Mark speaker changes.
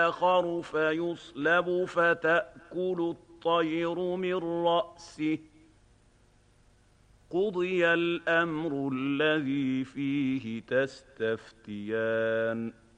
Speaker 1: آخر فيصلب فتأكل الطير من رأسه قضي الأمر الذي فيه تستفتيان